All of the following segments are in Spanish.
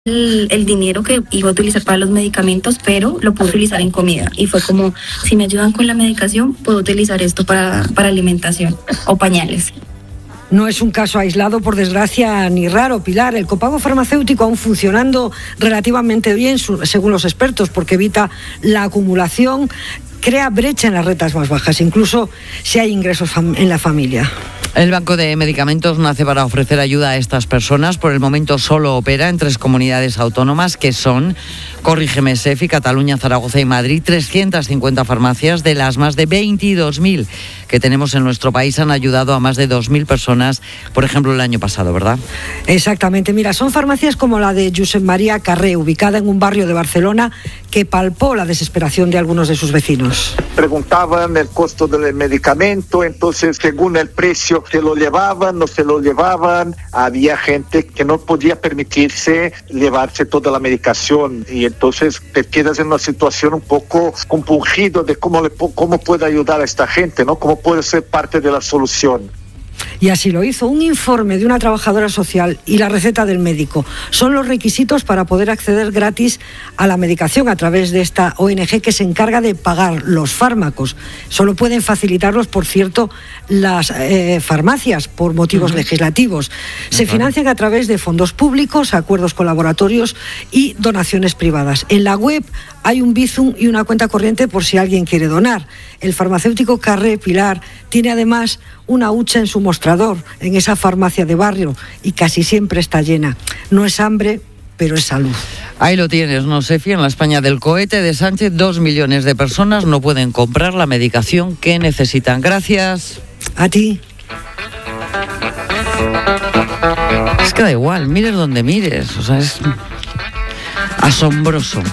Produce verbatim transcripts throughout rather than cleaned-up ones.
El, el dinero que iba a utilizar para los medicamentos, pero lo puedo utilizar en comida. Y fue como, si me ayudan con la medicación, puedo utilizar esto para, para alimentación o pañales. No es un caso aislado, por desgracia, ni raro, Pilar. El copago farmacéutico aún funcionando relativamente bien, según los expertos, porque evita la acumulación, crea brecha en las rentas más bajas, incluso si hay ingresos fam- en la familia. El Banco de Medicamentos nace para ofrecer ayuda a estas personas. Por el momento solo opera en tres comunidades autónomas que son, corrígeme, Sefi, Cataluña, Zaragoza y Madrid. trescientas cincuenta farmacias de las más de veintidós mil que tenemos en nuestro país han ayudado a más de dos mil personas, por ejemplo, el año pasado, ¿verdad? Exactamente. Mira, son farmacias como la de Josep María Carré, ubicada en un barrio de Barcelona, que palpó la desesperación de algunos de sus vecinos. Preguntaban el costo del medicamento, entonces según el precio se lo llevaban, no se lo llevaban. Había gente que no podía permitirse llevarse toda la medicación y entonces te quedas en una situación un poco compungido de cómo, le, cómo puede ayudar a esta gente, ¿no? Cómo puede ser parte de la solución. Y así lo hizo. Un informe de una trabajadora social y la receta del médico son los requisitos para poder acceder gratis a la medicación a través de esta O N G que se encarga de pagar los fármacos. Solo pueden facilitarlos, por cierto, las eh, farmacias por motivos uh-huh. legislativos. Se uh-huh. financian a través de fondos públicos, acuerdos colaboratorios y donaciones privadas. En la web hay un Bizum y una cuenta corriente por si alguien quiere donar. El farmacéutico Carré, Pilar, tiene además una hucha en su mostrador, en esa farmacia de barrio, y casi siempre está llena. No es hambre, pero es salud. Ahí lo tienes, ¿no, Sefi? En la España del cohete de Sánchez, dos millones de personas no pueden comprar la medicación que necesitan. Gracias. A ti. Es que da igual, mires donde mires, o sea, es asombroso.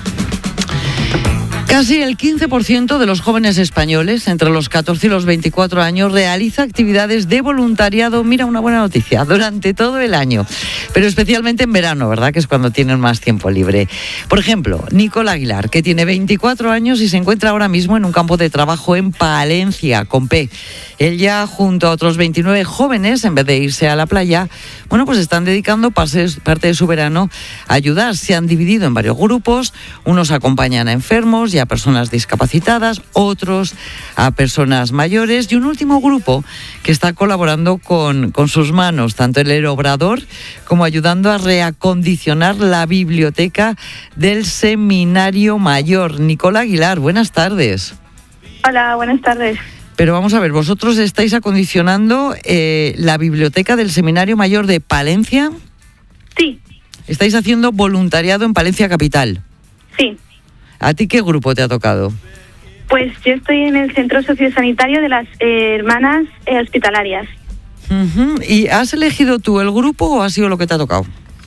Casi el quince por ciento de los jóvenes españoles entre los catorce y los veinticuatro años realiza actividades de voluntariado, mira, una buena noticia, durante todo el año, pero especialmente en verano, ¿verdad?, que es cuando tienen más tiempo libre. Por ejemplo, Nicole Aguilar, que tiene veinticuatro años y se encuentra ahora mismo en un campo de trabajo en Palencia, con P. Ella, junto a otros veintinueve jóvenes, en vez de irse a la playa, bueno, pues están dedicando parte de su verano a ayudar. Se han dividido en varios grupos, unos acompañan a enfermos y a personas discapacitadas, otros a personas mayores y un último grupo que está colaborando con, con sus manos, tanto en el obrador como ayudando a reacondicionar la biblioteca del Seminario Mayor. Nicole Aguilar, buenas tardes. Hola, buenas tardes. Pero vamos a ver, vosotros estáis acondicionando eh, la biblioteca del Seminario Mayor de Palencia. Sí. Estáis haciendo voluntariado en Palencia Capital. Sí. ¿A ti qué grupo te ha tocado? Pues yo estoy en el Centro Sociosanitario de las eh, Hermanas eh, Hospitalarias. Uh-huh. ¿Y has elegido tú el grupo o ha sido lo que te ha tocado?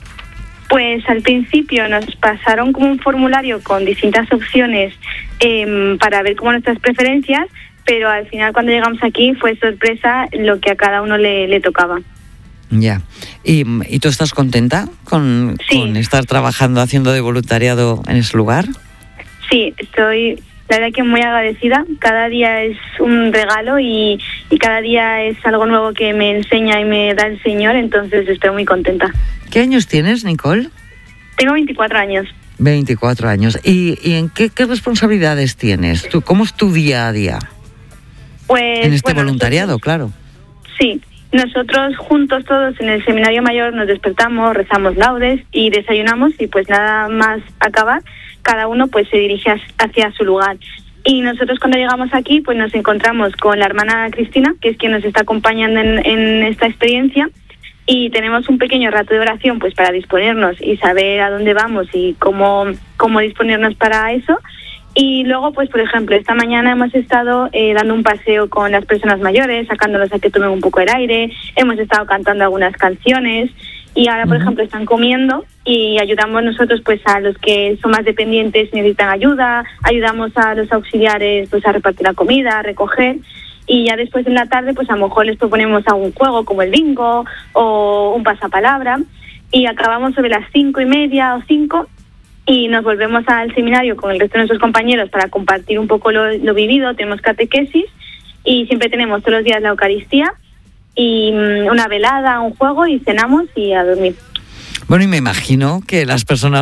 Pues al principio nos pasaron como un formulario con distintas opciones eh, para ver como nuestras preferencias, pero al final cuando llegamos aquí fue sorpresa lo que a cada uno le, le tocaba. Ya. ¿Y, ¿Y tú estás contenta con, sí. con estar trabajando, haciendo de voluntariado en ese lugar? Sí, estoy, la verdad que muy agradecida. Cada día es un regalo y, y cada día es algo nuevo que me enseña y me da el Señor, entonces estoy muy contenta. ¿Qué años tienes, Nicole? Tengo veinticuatro años. veinticuatro años. ¿Y, y en qué, qué responsabilidades tienes? ¿Tú, ¿Cómo es tu día a día? Pues, en este bueno, voluntariado, nosotros, claro. Sí. Nosotros juntos todos en el Seminario Mayor nos despertamos, rezamos laudes y desayunamos y pues nada más acabar, cada uno pues se dirige hacia su lugar. Y nosotros cuando llegamos aquí pues nos encontramos con la hermana Cristina, que es quien nos está acompañando en, en esta experiencia, y tenemos un pequeño rato de oración pues para disponernos y saber a dónde vamos y cómo, cómo disponernos para eso. Y luego, pues por ejemplo, esta mañana hemos estado eh, dando un paseo con las personas mayores, sacándolos a que tomen un poco el aire, hemos estado cantando algunas canciones y ahora, por uh-huh. ejemplo, están comiendo y ayudamos nosotros pues a los que son más dependientes y necesitan ayuda, ayudamos a los auxiliares pues a repartir la comida, a recoger, y ya después en la tarde pues a lo mejor les proponemos algún juego como el bingo o un pasapalabra y acabamos sobre las cinco y media o cinco y nos volvemos al seminario con el resto de nuestros compañeros para compartir un poco lo, lo vivido. Tenemos catequesis y siempre tenemos todos los días la Eucaristía y um, una velada, un juego y cenamos y a dormir. Bueno, y me imagino que las personas